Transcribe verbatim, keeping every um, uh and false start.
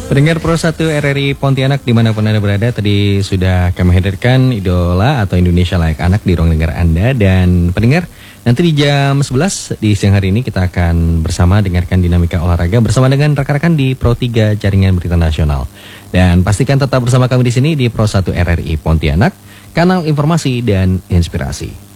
Pendengar Pro satu R R I Pontianak dimanapun Anda berada, tadi sudah kami hadirkan Idola atau Indonesia Layak Anak di ruang dengar Anda. Dan pendengar, nanti di jam sebelas di siang hari ini kita akan bersama dengarkan dinamika olahraga bersama dengan rekan-rekan di Pro tiga Jaringan Berita Nasional. Dan pastikan tetap bersama kami di sini di Pro satu R R I Pontianak, kanal informasi dan inspirasi.